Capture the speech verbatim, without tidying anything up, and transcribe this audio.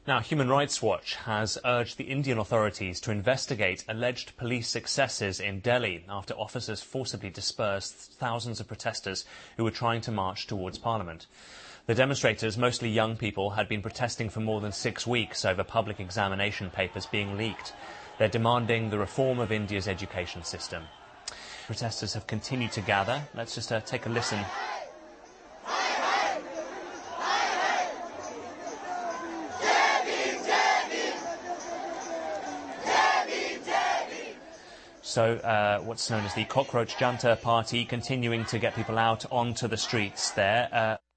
Now, Human Rights Watch has urged the Indian authorities to investigate alleged police excesses in Delhi after officers forcibly dispersed thousands of protesters who were trying to march towards Parliament. The demonstrators, mostly young people, had been protesting for more than six weeks over public examination papers being leaked. They're demanding the reform of India's education system. Protesters have continued to gather. Let's just uh, take a listen. So, uh, what's known as the Cockroach Janta Party continuing to get people out onto the streets there. Uh